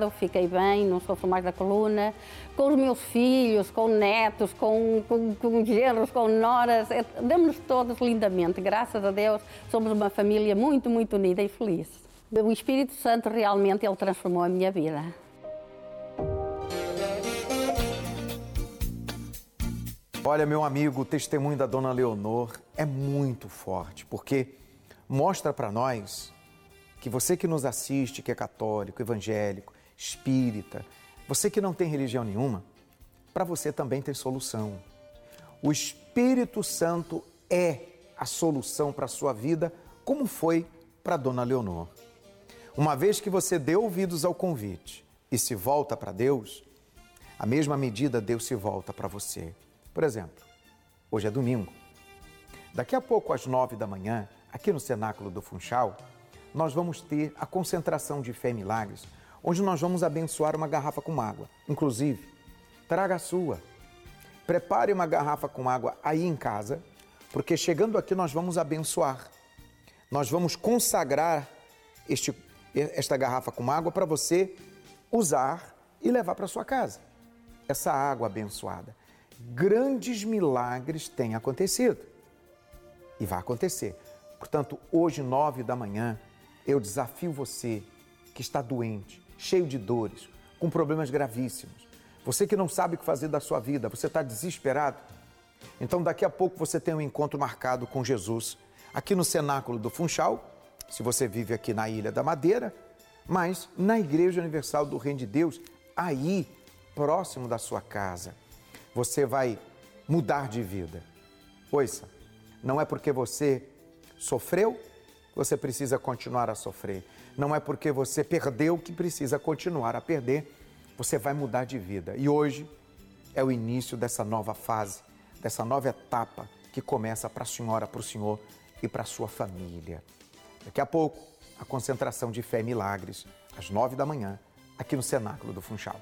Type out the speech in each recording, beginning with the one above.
passado, fiquei bem, não sofro mais da coluna. Com os meus filhos, com netos, com genros, com noras, damos-nos todos lindamente. Graças a Deus, somos uma família muito, muito unida e feliz. O Espírito Santo realmente, ele transformou a minha vida. Olha, meu amigo, o testemunho da Dona Leonor é muito forte, porque mostra para nós que você que nos assiste, que é católico, evangélico, espírita, você que não tem religião nenhuma, para você também tem solução. O Espírito Santo é a solução para a sua vida, como foi para Dona Leonor. Uma vez que você deu ouvidos ao convite e se volta para Deus, a mesma medida Deus se volta para você. Por exemplo, hoje é domingo. Daqui a pouco, às 9 da manhã, aqui no Cenáculo do Funchal, nós vamos ter a concentração de fé e milagres, onde nós vamos abençoar uma garrafa com água. Inclusive, traga a sua. Prepare uma garrafa com água aí em casa, porque chegando aqui nós vamos abençoar. Nós vamos consagrar esta garrafa com água para você usar e levar para sua casa. Essa água abençoada. Grandes milagres têm acontecido e vai acontecer. Portanto, hoje, 9 da manhã, eu desafio você que está doente, cheio de dores, com problemas gravíssimos. Você que não sabe o que fazer da sua vida, você está desesperado. Então, daqui a pouco você tem um encontro marcado com Jesus aqui no Cenáculo do Funchal, se você vive aqui na Ilha da Madeira, mas na Igreja Universal do Reino de Deus, aí, próximo da sua casa. Você vai mudar de vida. Ouça, não é porque você sofreu que você precisa continuar a sofrer. Não é porque você perdeu que precisa continuar a perder. Você vai mudar de vida. E hoje é o início dessa nova fase, dessa nova etapa que começa para a senhora, para o senhor e para a sua família. Daqui a pouco, a concentração de fé e milagres, às 9 da manhã, aqui no Cenáculo do Funchal.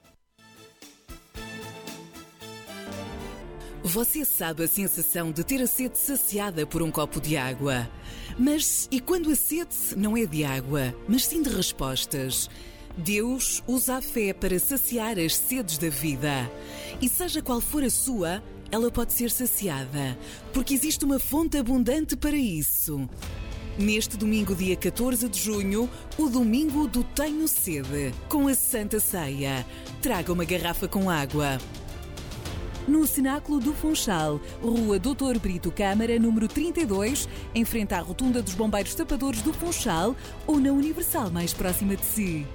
Você sabe a sensação de ter a sede saciada por um copo de água. Mas e quando a sede não é de água, mas sim de respostas? Deus usa a fé para saciar as sedes da vida. E seja qual for a sua, ela pode ser saciada, porque existe uma fonte abundante para isso. Neste domingo, dia 14 de junho, o domingo do Tenho Sede, com a Santa Ceia. Traga uma garrafa com água. No Cenáculo do Funchal, Rua Doutor Brito Câmara, número 32, em frente à Rotunda dos Bombeiros Tapadores do Funchal, ou na Universal mais próxima de si.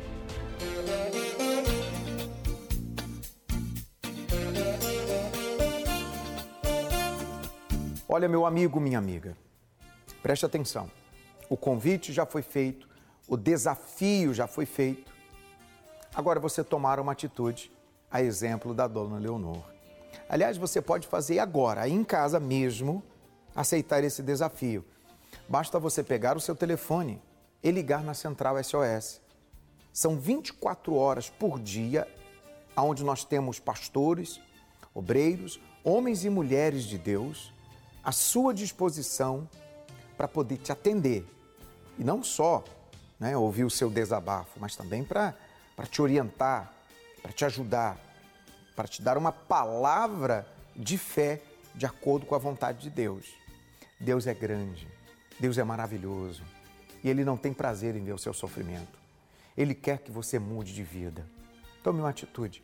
Olha, meu amigo, minha amiga, preste atenção. O convite já foi feito, o desafio já foi feito. Agora você tomar uma atitude, a exemplo da Dona Leonor. Aliás, você pode fazer agora, aí em casa mesmo, aceitar esse desafio. Basta você pegar o seu telefone e ligar na Central SOS. São 24 horas por dia, onde nós temos pastores, obreiros, homens e mulheres de Deus, à sua disposição para poder te atender. E não só ouvir o seu desabafo, mas também para te orientar, para te ajudar, para te dar uma palavra de fé de acordo com a vontade de Deus. Deus é grande, Deus é maravilhoso e Ele não tem prazer em ver o seu sofrimento. Ele quer que você mude de vida. Tome uma atitude.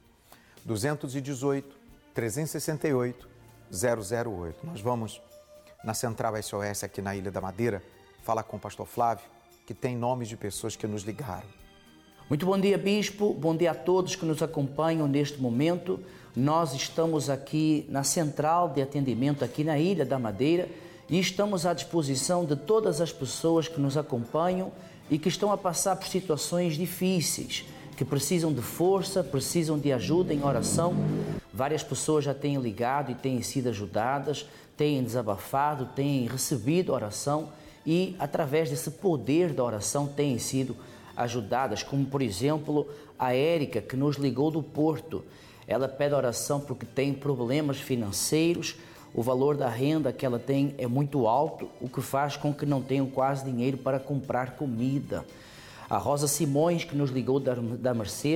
218-368-008. Nós vamos na Central SOS aqui na Ilha da Madeira falar com o pastor Flávio, que tem nomes de pessoas que nos ligaram. Muito bom dia, Bispo. Bom dia a todos que nos acompanham neste momento. Nós estamos aqui na central de atendimento aqui na Ilha da Madeira e estamos à disposição de todas as pessoas que nos acompanham e que estão a passar por situações difíceis, que precisam de força, precisam de ajuda em oração. Várias pessoas já têm ligado e têm sido ajudadas, têm desabafado, têm recebido oração e, através desse poder da oração, têm sido ajudadas, como por exemplo a Érica, que nos ligou do Porto. Ela pede oração porque tem problemas financeiros, o valor da renda que ela tem é muito alto, o que faz com que não tenham quase dinheiro para comprar comida. A Rosa Simões, que nos ligou da Mercê,